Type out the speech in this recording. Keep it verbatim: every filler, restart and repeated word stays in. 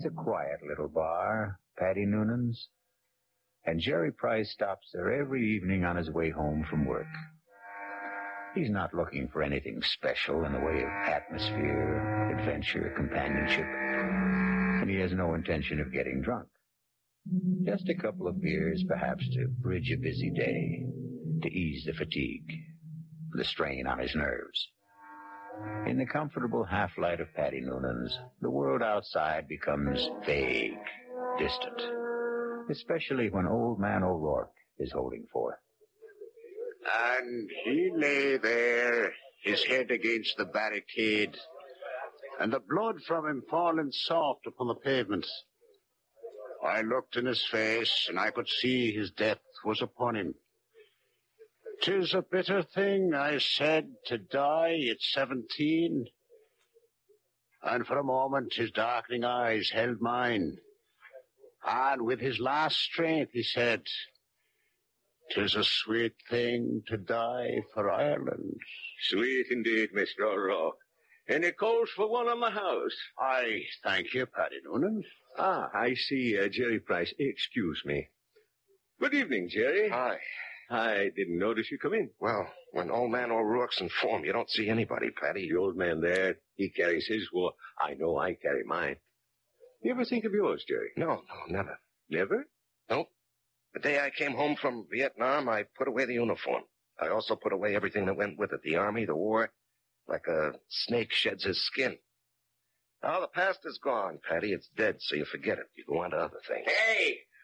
It's a quiet little bar, Paddy Noonan's, and Jerry Price stops there every evening on his way home from work. He's not looking for anything special in the way of atmosphere, adventure, companionship, and he has no intention of getting drunk. Just a couple of beers, perhaps, to bridge a busy day, to ease the fatigue, the strain on his nerves. In the comfortable half-light of Paddy Noonan's, the world outside becomes vague, distant, especially when Old Man O'Rourke is holding forth. And he lay there, his head against the barricade, and the blood from him falling soft upon the pavement. I looked in his face, and I could see his death was upon him. "'Tis a bitter thing," I said, "to die at seventeen." And for a moment his darkening eyes held mine. And with his last strength he said, "'Tis a sweet thing to die for Ireland." Sweet indeed, Mister O'Rourke. Any calls for one on the house? I thank you, Paddy Noonan. Ah, I see, uh, Jerry Price. Excuse me. Good evening, Jerry. Hi. I didn't notice you come in. Well, when Old Man O'Rourke's in form, you don't see anybody, Paddy. The old man there, he carries his war. I know I carry mine. You ever think of yours, Jerry? No, no, never. Never? Nope. The day I came home from Vietnam, I put away the uniform. I also put away everything that went with it, the army, the war, like a snake sheds his skin. Now, the past is gone, Paddy. It's dead, so you forget it. You go on to other things. Hey!